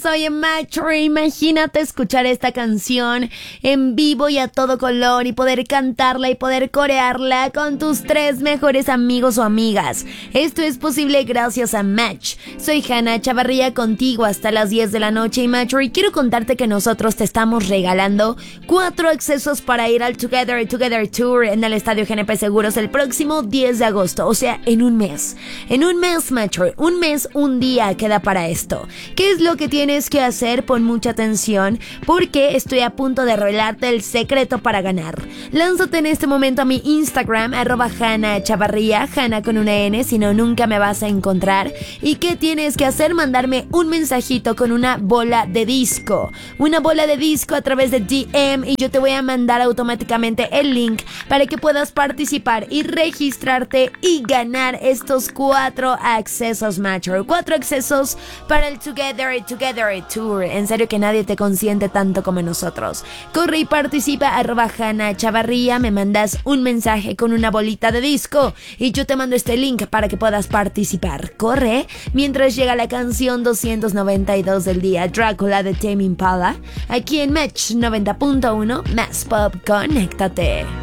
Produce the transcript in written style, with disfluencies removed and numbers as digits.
Soy Macho, imagínate escuchar esta canción en vivo y a todo color y poder cantarla y poder corearla con tus 3 mejores amigos o amigas. Esto es posible gracias a Match. Soy Hanna Chavarría contigo hasta las 10 de la noche y Macho, y quiero contarte que nosotros te estamos regalando 4 accesos para ir al Together Tour en el Estadio GNP Seguros el próximo 10 de agosto, o sea, en un mes. En un mes, Macho, un día queda para esto. ¿Qué es lo que tienes que hacer? Pon mucha atención porque estoy a punto de revelarte el secreto para ganar. Lánzate en este momento a mi Instagram @HannaChavarría, Hanna con una N, si no nunca me vas a encontrar. ¿Y qué tienes que hacer? Mandarme un mensajito con una bola de disco a través de DM y yo te voy a mandar automáticamente el link para que puedas participar y registrarte y ganar estos 4 accesos, Macho. 4 accesos para el Together Tour. En serio que nadie te consiente tanto como nosotros. Corre y participa @HannaChavarría, me mandas un mensaje con una bolita de disco y yo te mando este link para que puedas participar. Corre mientras llega la canción 292 del día, Drácula de Tame Impala, aquí en Match 90.1 Más Pop. Conéctate.